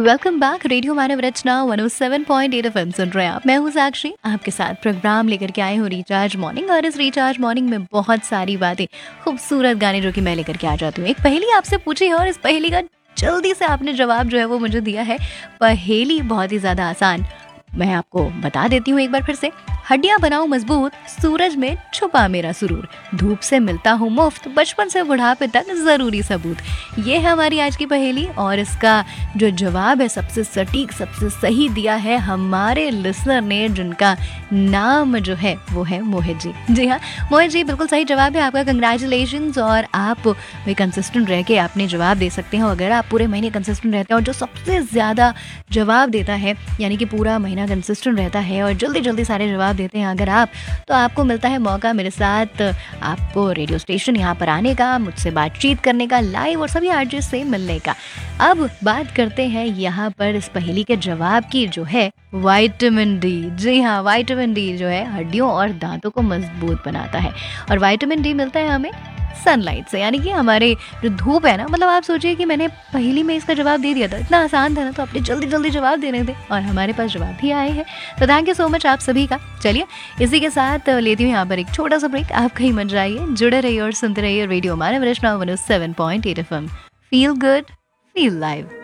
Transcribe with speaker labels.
Speaker 1: Welcome back. Radio मानव रचना 107.8 FM सुन रहे हैं आप। मैं हूँ साक्षी, आपके साथ प्रोग्राम लेकर के आई हूँ रिचार्ज मॉर्निंग। और इस रिचार्ज मॉर्निंग में बहुत सारी बातें, खूबसूरत गाने जो कि मैं लेकर के आ जाती हूँ। एक पहेली आपसे पूछी है और इस पहेली का जल्दी से आपने जवाब जो है वो मुझे दिया है। पहेली बहुत ही ज्यादा आसान, मैं आपको बता देती हूँ एक बार फिर से। हड्डियां बनाऊं मजबूत, सूरज में छुपा मेरा सुरूर, धूप से मिलता हूँ मुफ्त, बचपन से बुढ़ापे तक जरूरी सबूत। ये है हमारी आज की पहेली और इसका जो जवाब है सबसे सटीक, सबसे सही दिया है हमारे लिसनर ने, जिनका नाम जो है वो है मोहित जी। जी हाँ, मोहित जी बिल्कुल सही जवाब है आपका। कंग्रेचुलेशंस। और आप भी कंसिस्टेंट रह के आपने जवाब दे सकते हैं। अगर आप पूरे महीने कंसिस्टेंट रहते हैं और जो सबसे ज़्यादा जवाब देता है, यानी कि पूरा महीना कंसिस्टेंट रहता है और जल्दी जल्दी सारे जवाब देते हैं अगर आप, तो आपको मिलता है मौका मेरे साथ आपको रेडियो स्टेशन यहाँ पर आने का, मुझसे बातचीत करने का, लाइव और सभी आरजे से मिलने का। अब बात करते हैं यहाँ पर इस पहेली के जवाब की, जो है विटामिन डी। जी हाँ, विटामिन डी जो है हड्डियों और दांतों को मजबूत बनाता है। और विटामिन डी मिलता है हमें सनलाइट से, यानी कि हमारे जो धूप है ना। मतलब आप सोचिए कि मैंने पहली में इसका जवाब दे दिया था, इतना आसान था ना, तो आपने जल्दी जल्दी जवाब देने थे और हमारे पास जवाब भी आए हैं। तो थैंक यू सो मच आप सभी का। चलिए इसी के साथ लेती हूँ यहाँ पर एक छोटा सा ब्रेक। आप कहीं मत जाइए, जुड़े रहिए और सुनते रहिए रेडियो मानव रचना 107.8 FM. Feel good, feel live.